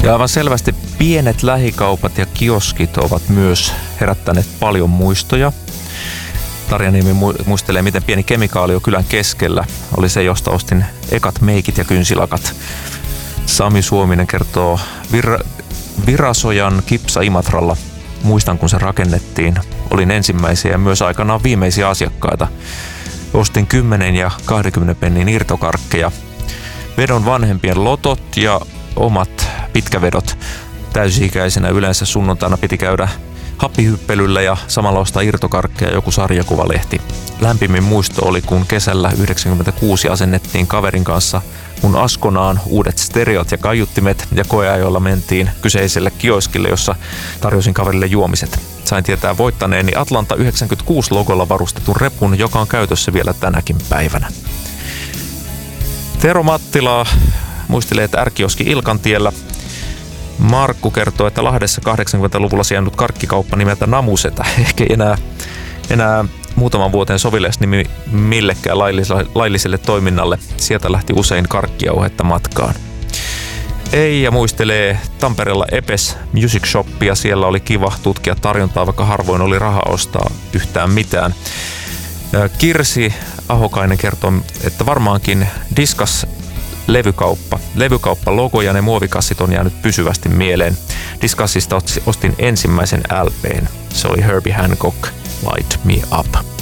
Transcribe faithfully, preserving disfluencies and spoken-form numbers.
Ja aivan selvästi pienet lähikaupat ja kioskit ovat myös herättäneet paljon muistoja. Tarja Niemi muistelee, miten pieni kemikaalio kylän keskellä oli se, josta ostin ekat meikit ja kynsilakat. Sami Suominen kertoo Vir- Virasojan Kipsa Imatralla. Muistan, kun se rakennettiin. Olin ensimmäisiä ja myös aikanaan viimeisiä asiakkaita. Ostin kymmenen ja kahdenkymmenen pennin irtokarkkeja. Vedon vanhempien lotot ja omat pitkävedot. Täysi-ikäisenä yleensä sunnuntaina piti käydä happihyppelyllä ja samalla ostaa irtokarkkeja joku sarjakuvalehti. Lämpimin muisto oli, kun kesällä yhdeksänkymmentäkuusi asennettiin kaverin kanssa mun Askonaan uudet stereot ja kaiuttimet ja koeajoilla mentiin kyseiselle kioskille, jossa tarjosin kaverille juomiset. Sain tietää voittaneeni Atlanta yhdeksänkymmentäkuusi logolla varustetun repun, joka on käytössä vielä tänäkin päivänä. Tero Mattila muistelee, että R-kioski Ilkantiellä. Markku kertoo, että Lahdessa kahdeksankymmentäluvulla sijainnut karkkikauppa nimeltä Namusetä. Ehkä enää, enää muutaman vuoteen sovellesi nimi millekään lailliselle, lailliselle toiminnalle. Sieltä lähti usein karkkijauhetta matkaan. Eija muistelee Tampereella Epes Music Shopia. Siellä oli kiva tutkia tarjontaa, vaikka harvoin oli rahaa ostaa yhtään mitään. Kirsi Ahokainen kertoo, että varmaankin Diskas levykauppa. Levykauppa logo ja ne muovikassit on jäänyt pysyvästi mieleen. Discussista ostin ensimmäisen L P:n. Se oli Herbie Hancock, Light Me Up.